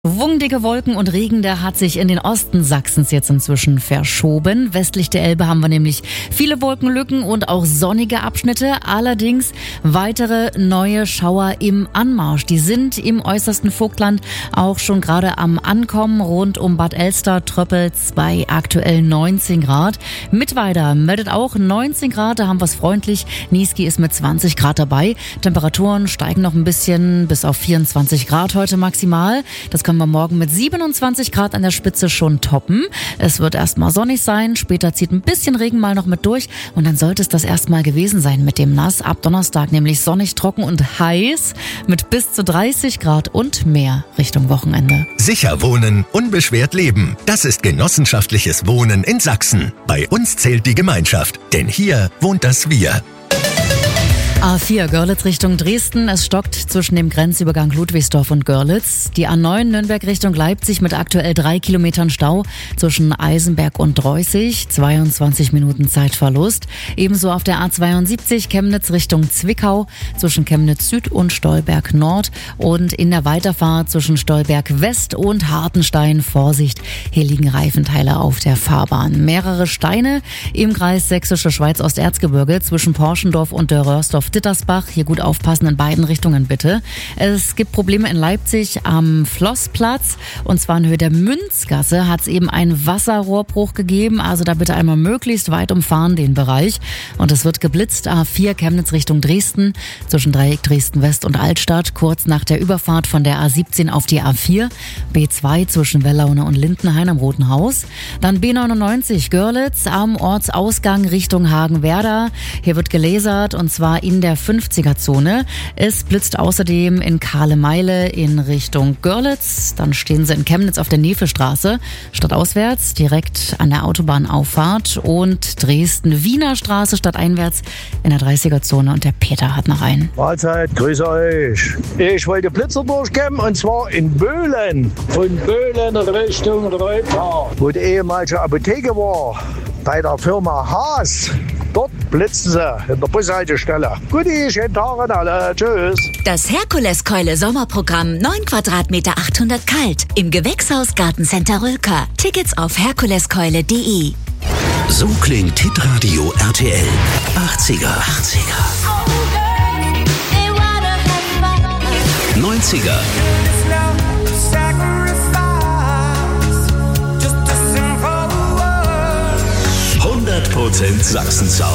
Wungdicke Wolken und Regen, der hat sich in den Osten Sachsens jetzt inzwischen verschoben. Westlich der Elbe haben wir nämlich viele Wolkenlücken und auch sonnige Abschnitte. Allerdings weitere neue Schauer im Anmarsch. Die sind im äußersten Vogtland auch schon gerade am Ankommen. Rund um Bad Elster tröppelt's bei aktuell 19 Grad. Mittweida meldet auch 19 Grad, da haben wir es freundlich. Niesky ist mit 20 Grad dabei. Temperaturen steigen noch ein bisschen bis auf 24 Grad heute maximal. Das können wir morgen mit 27 Grad an der Spitze schon toppen. Es wird erstmal sonnig sein, später zieht ein bisschen Regen mal noch mit durch und dann sollte es das erstmal gewesen sein mit dem Nass. Ab Donnerstag nämlich sonnig, trocken und heiß mit bis zu 30 Grad und mehr Richtung Wochenende. Sicher wohnen, unbeschwert leben. Das ist genossenschaftliches Wohnen in Sachsen. Bei uns zählt die Gemeinschaft, denn hier wohnt das Wir. A4 Görlitz Richtung Dresden. Es stockt zwischen dem Grenzübergang Ludwigsdorf und Görlitz. Die A9 Nürnberg Richtung Leipzig mit aktuell 3 Kilometern Stau zwischen Eisenberg und Dreußig. 22 Minuten Zeitverlust. Ebenso auf der A72 Chemnitz Richtung Zwickau zwischen Chemnitz Süd und Stolberg Nord. Und in der Weiterfahrt zwischen Stolberg West und Hartenstein. Vorsicht, hier liegen Reifenteile auf der Fahrbahn. Mehrere Steine im Kreis Sächsische Schweiz-Osterzgebirge zwischen Porschendorf und Dörrörsdorf-Dittersbach. Hier gut aufpassen in beiden Richtungen bitte. Es gibt Probleme in Leipzig am Flossplatz und zwar in Höhe der Münzgasse hat es eben einen Wasserrohrbruch gegeben. Also da bitte einmal möglichst weit umfahren den Bereich. Und es wird geblitzt. A4 Chemnitz Richtung Dresden zwischen Dreieck Dresden West und Altstadt. Kurz nach der Überfahrt von der A17 auf die A4. B2 zwischen Wellaune und Lindenhain am Roten Haus. Dann B99 Görlitz am Ortsausgang Richtung Hagenwerder. Hier wird gelasert und zwar in der 50er-Zone. Es blitzt außerdem in Kahlemeile in Richtung Görlitz. Dann stehen sie in Chemnitz auf der Nevestraße, stadtauswärts, direkt an der Autobahnauffahrt. Und Dresden-Wiener Straße stadteinwärts in der 30er-Zone. Und der Peter hat noch einen. Mahlzeit, grüße euch. Ich wollte Blitzer durchkämmen und zwar in Böhlen. Von Böhlen Richtung Reuter. Wo die ehemalige Apotheke war, bei der Firma Haas. Dort blitzen sie in der Bushaltestelle. Guti, schönen Tag an alle. Tschüss. Das Herkuleskeule Sommerprogramm 9 Quadratmeter 800 kalt im Gewächshaus Gartencenter Rülker. Tickets auf herkuleskeule.de. So klingt Hitradio RTL. 80er. 90er. 100% Sachsen-Sound.